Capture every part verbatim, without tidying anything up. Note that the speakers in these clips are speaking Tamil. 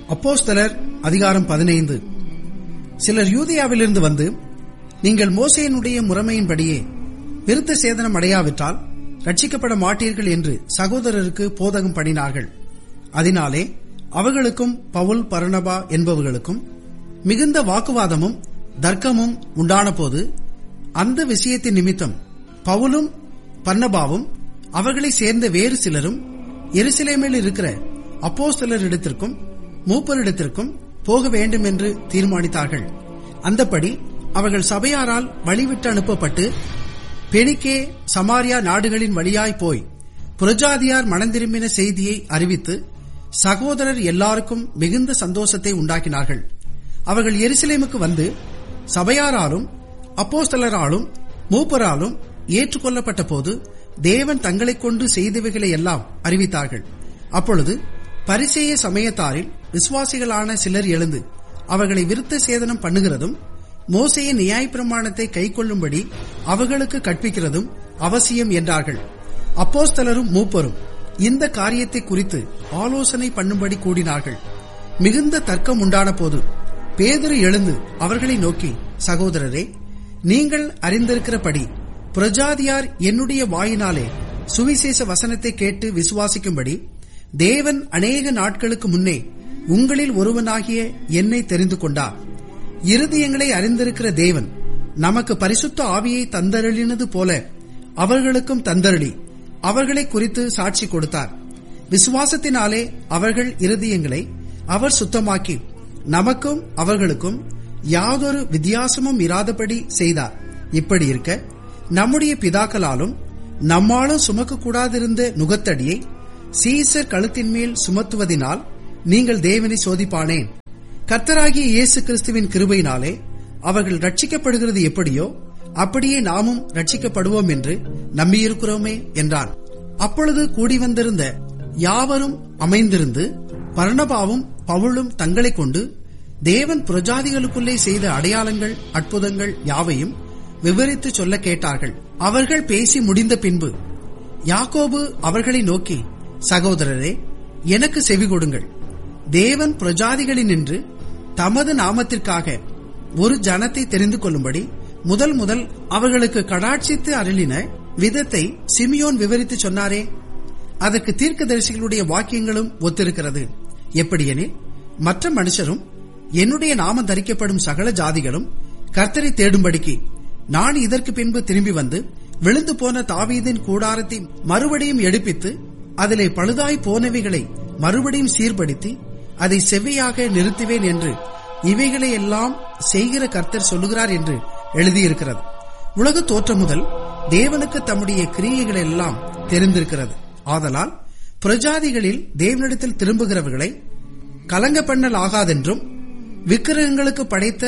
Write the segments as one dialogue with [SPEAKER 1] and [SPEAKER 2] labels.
[SPEAKER 1] அப்போஸ்தலர் அதிகாரம் பதினைந்து. சிலர் யூதேயாவிலிருந்து வந்து, நீங்கள் மோசேயினுடைய முறைமையின்படியே விருத்த சேதனம் அடையாவிட்டால் ரட்சிக்கப்பட மாட்டீர்கள் என்று சகோதரருக்கு போதகம் பண்ணினார்கள். அதனாலே அவர்களுக்கும் பவுல் பர்னபா என்பவர்களுக்கும் மிகுந்த வாக்குவாதமும் தர்க்கமும் உண்டான போது, அந்த விஷயத்தின் நிமித்தம் பவுலும் பர்னபாவும் அவர்களை சேர்ந்த வேறு சிலரும் எருசலேமில் இருக்கிற அப்போஸ்தலரிடத்திற்கும் மூப்பரிடத்திற்கும் போக வேண்டும் என்று தீர்மானித்தார்கள். அந்தப்படி அவர்கள் சபையாரால் வழிவிட்டு அனுப்பப்பட்டு பெனிக்கே சமாரியா நாடுகளின் வழியாய் போய் புரஜாதியார் மனந்திரும்பின செய்தியை அறிவித்து சகோதரர் எல்லாருக்கும் மிகுந்த சந்தோஷத்தை உண்டாக்கினார்கள். அவர்கள் எருசலேமுக்கு வந்து சபையாராலும் அப்போஸ்தலராலும் மூப்பராலும் ஏற்றுக்கொள்ளப்பட்ட போது தேவன் தங்களைக் கொண்டு செய்தவைகளை எல்லாம் அறிவித்தார்கள். அப்பொழுது பரிசேய சமயத்தாரில் விசுவாசிகளான சிலர் எழுந்து அவர்களை விருத்த சேதனம் பண்ணுகிறதும் மோசேயின் நியாயப்பிரமாணத்தை கைக்கொள்ளும்படி அவர்களுக்கு கற்பிக்கிறதும் அவசியம் என்றார்கள். அப்போஸ்தலரும் மூப்பரும் இந்த காரியத்தை குறித்து ஆலோசனை பண்ணும்படி கூடினார்கள். மிகுந்த தர்க்கம் உண்டான போது பேதுரு எழுந்து அவர்களை நோக்கி, சகோதரரே, நீங்கள் அறிந்திருக்கிறபடி புரஜாதியார் என்னுடைய வாயினாலே சுவிசேஷ வசனத்தை கேட்டு விசுவாசிக்கும்படி தேவன் அநேக நாட்களுக்கு முன்னே உங்களில் ஒருவனாகிய என்னை தெரிந்து கொண்டார். இருதயங்களை அறிந்திருக்கிற தேவன் நமக்கு பரிசுத்த ஆவியை தந்தருளினது போல அவர்களுக்கும் தந்தருளி அவர்களை குறித்து சாட்சி கொடுத்தார். விசுவாசத்தினாலே அவர்கள் இருதயங்களை அவர் சுத்தமாக்கி நமக்கும் அவர்களுக்கும் யாதொரு வித்தியாசமும் இராதபடி செய்தார். இப்படி இருக்க நம்முடைய பிதாக்களாலும் நம்மாலும் சுமக்க கூடாதிருந்த நுகத்தடியை சீசர் கழுத்தின் மேல் சுமத்துவதினால் நீங்கள் தேவனை சோதிப்பானேன். கர்த்தராகிய இயேசு கிறிஸ்துவின் கிருபையினாலே அவர்கள் ரட்சிக்கப்படுகிறது எப்படியோ அப்படியே நாமும் ரட்சிக்கப்படுவோம் என்று நம்பியிருக்கிறோமே என்றான். அப்பொழுது கூடி வந்திருந்த யாவரும் அமைந்திருந்து பர்னபாவும் பவுலும் தங்களை கொண்டு தேவன் புரஜாதிகளுக்குள்ளே செய்த அடையாளங்கள் அற்புதங்கள் யாவையும் விவரித்து சொல்ல கேட்டார்கள். அவர்கள் பேசி முடிந்த பின்பு யாக்கோபு அவர்களை நோக்கி, சகோதரரே, எனக்கு செவி கொடுங்கள். தேவன் புரஜாதிகளினின்று தமது நாமத்திற்காக ஒரு ஜனத்தை தெரிந்து கொள்ளும்படி முதல் முதல் அவர்களுக்கு கடாட்சித்து அருளின விதத்தை சிமியோன் விவரித்து சொன்னாரே, அதற்கு தீர்க்கதரிசிகளுடைய வாக்கியங்களும் ஒத்திருக்கிறது. எப்படியெனில், மற்ற மனுஷரும் என்னுடைய நாமம் தரிக்கப்படும் சகல ஜாதிகளும் கர்த்தரை தேடும்படிக்கு நான் இதற்கு பின்பு திரும்பி வந்து விழுந்து போன தாவீதின் கூடாரத்தை மறுபடியும் எடுப்பித்து அதிலே பழுதாய் போனவைகளை மறுபடியும் சீர்படுத்தி அதை செவ்வையாக நிறுத்துவேன் என்று இவைகளை எல்லாம் செய்கிற கர்த்தர் சொல்லுகிறார் என்று எழுதியிருக்கிறது. உலக தோற்றம் முதல் தேவனுக்கு தம்முடைய கிரியைகள் எல்லாம் தெரிந்திருக்கிறது. ஆதலால் புரஜாதிகளில் தேவனிடத்தில் திரும்புகிறவர்களை கலங்க பண்ணல் ஆகாதென்றும் விக்கிரகங்களுக்கு படைத்த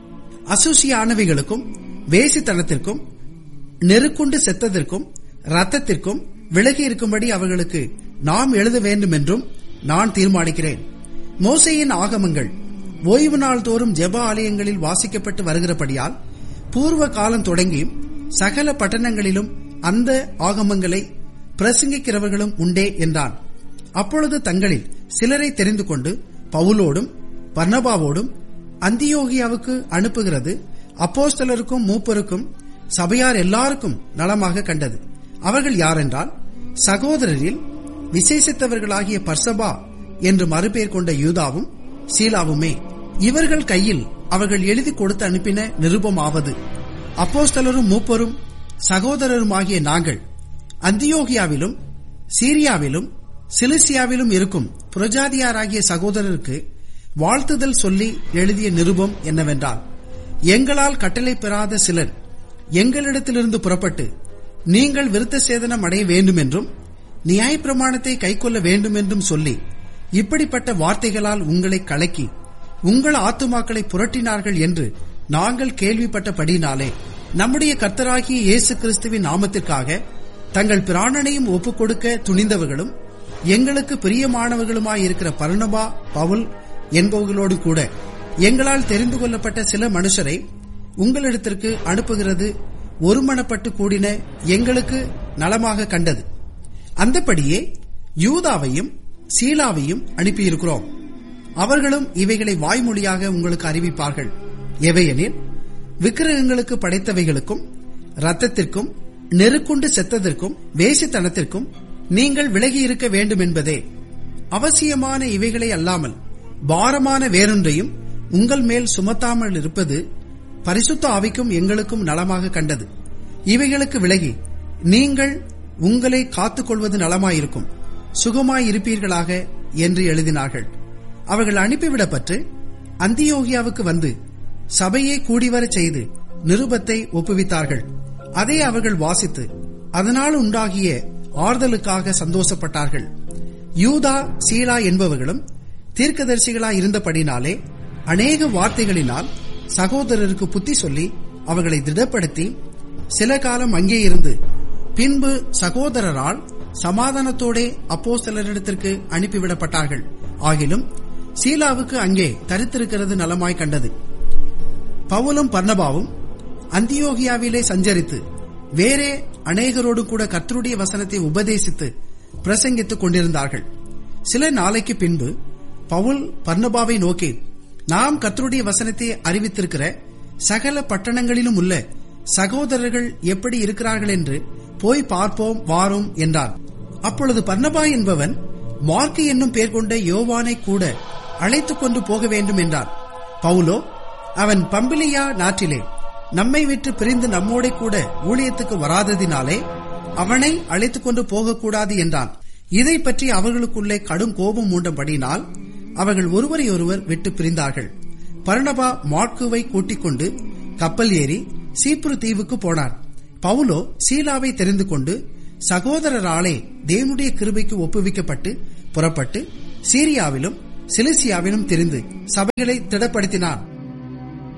[SPEAKER 1] அசூசியானவைகளுக்கும் வேசித்தனத்திற்கும் நெருக்குண்டு செத்ததற்கும் ரத்தத்திற்கும் விலகி இருக்கும்படி அவர்களுக்கு நாம் எழுத வேண்டும் என்றும் நான் தீர்மானிக்கிறேன். மோசேயின் ஆகமங்கள் ஓய்வு நாள் தோறும் ஜெப ஆலயங்களில் வாசிக்கப்பட்டு வருகிறபடியால் பூர்வ காலம் தொடங்கி சகல பட்டணங்களிலும் அந்த ஆகமங்களை பிரசங்கிக்கிறவர்களும் உண்டே என்றான். அப்பொழுது தங்களில் சிலரை தெரிந்து கொண்டு பவுலோடும் பர்னபாவோடும் அந்தியோகியாவுக்கு அனுப்புகிறது அப்போஸ்தலருக்கும் மூப்பருக்கும் சபையார் எல்லாருக்கும் நலமாக கண்டது. அவர்கள் யாரென்றால், சகோதரரில் விசேஷித்தவர்களாகிய பர்சபா என்று மறுபெயர் கொண்ட யூதாவும் சீலாவுமே. இவர்கள் கையில் அவர்கள் எழுதி கொடுத்து அனுப்பின நிருபமாவது, அப்போஸ்தலரும் மூப்பரும் சகோதரருமாகிய நாங்கள் அந்தியோகியாவிலும் சீரியாவிலும் சிலிசியாவிலும் இருக்கும் புரஜாதியாராகிய சகோதரருக்கு வாழ்த்துதல் சொல்லி எழுதிய நிருபம் என்னவென்றால், எங்களால் கட்டளை பெறாத சிலர் எங்களிடத்திலிருந்து புறப்பட்டு நீங்கள் விருத்த சேதனம் அடைய வேண்டும் என்றும் நியாயப்பிரமாணத்தை கைக்கொள்ள வேண்டும் என்றும் சொல்லி இப்படிப்பட்ட வார்த்தைகளால் உங்களை கலக்கி உங்கள் ஆத்துமாக்களை புரட்டினார்கள் என்று நாங்கள் கேள்விப்பட்டபடினாலே நம்முடைய கர்த்தராகிய இயேசு கிறிஸ்துவின் நாமத்திற்காக தங்கள் பிராணனையும் ஒப்புக் கொடுக்க துணிந்தவர்களும் எங்களுக்கு பிரியமானவர்களுமாயிருக்கிற பர்னபா பவுல் என்பவர்களோடு கூட எங்களால் தெரிந்து கொள்ளப்பட்ட சில மனுஷரை உங்களிடத்திற்கு அனுப்புகிறது ஒருமனப்பட்டு கூடின எங்களுக்கு நலமாக கண்டது. அந்தபடியே யூதாவையும் சீலாவையும் அனுப்பியிருக்கிறோம். அவர்களும் இவைகளை வாய்மொழியாக உங்களுக்கு அறிவிப்பார்கள். எவையெனில், விக்கிரகங்களுக்கு படைத்தவைகளுக்கும் இரத்தத்திற்கும் நெருக்குண்டு செத்ததற்கும் வேசித்தனத்திற்கும் நீங்கள் விலகி இருக்க வேண்டும் என்பதே. அவசியமான இவைகளை அல்லாமல் பாரமான வேறொன்றையும் உங்கள் மேல் சுமத்தாமல் இருப்பது பரிசுத்த ஆவிக்கும் எங்களுக்கும் நலமாக கண்டது. இவைகளுக்கு விலகி நீங்கள் உங்களை காத்துக் கொள்வது நலமாயிருக்கும், சுகமாயிருப்பீர்களாக என்று எழுதினார்கள். அவர்கள் அனுப்பிவிடப்பட்டு அந்தியோகியாவுக்கு வந்து சபையை கூடிவரச் செய்து நிருபத்தை ஒப்புவித்தார்கள். அதை அவர்கள் வாசித்து அதனால் உண்டாகிய ஆறுதலுக்காக சந்தோஷப்பட்டார்கள். யூதா சீலா என்பவர்களும் தீர்க்கதரிசிகளாய் இருந்தபடினாலே அநேக வார்த்தைகளினால் சகோதரருக்கு புத்தி சொல்லி அவர்களை திடப்படுத்தி சில காலம் அங்கே இருந்து பின்பு சகோதரரால் சமாதானத்தோடே அப்போஸ்தலரிடத்திற்கு அனுப்பிவிடப்பட்டார்கள். ஆகிலும் சீலாவுக்கு அங்கே தரித்திருக்கிறது நலமாய் கண்டது. பவுலும் பர்னபாவும் அந்தியோகியாவிலே சஞ்சரித்து வேறே அநேகரோடு கூட கர்த்தருடைய வசனத்தை உபதேசித்து பிரசங்கித்துக் கொண்டிருந்தார்கள். சில நாளைக்கு பின்பு பவுல் பர்னபாவை நோக்கி, நாம் கர்த்தருடைய வசனத்தை அறிவித்திருக்கிற சகல பட்டணங்களிலும் உள்ள சகோதரர்கள் எப்படி இருக்கிறார்கள் என்று போய் பார்ப்போம் வாரோம் என்றார். அப்பொழுது பர்னபா என்பவன் மார்க்கு என்னும் பெயர் கொண்ட யோவானை கூட அழைத்துக் கொண்டு போக வேண்டும் என்றார். பவுலோ, அவன் பம்பிலியா நாட்டிலே நம்மை விட்டு பிரிந்து நம்மோட கூட ஊழியத்துக்கு வராததினாலே அவனை அழைத்துக் கொண்டு போகக்கூடாது என்றான். இதை பற்றி அவர்களுக்குள்ளே கடும் கோபம் மூண்டபடினால் அவர்கள் ஒருவரை ஒருவர் விட்டு பிரிந்தார்கள். பர்னபா மார்க்குவை கூட்டிக் கொண்டு கப்பல் ஏறி சீப்ரு தீவுக்கு போனார். பவுலோ சீலாவை தெரிந்து கொண்டு சகோதரராலே தேவனுடைய கிருபைக்கு ஒப்புவிக்கப்பட்டு புறப்பட்டு சீரியாவிலும் சிலிசியாவிலும் திரிந்து சபைகளை திடப்படுத்தினார்.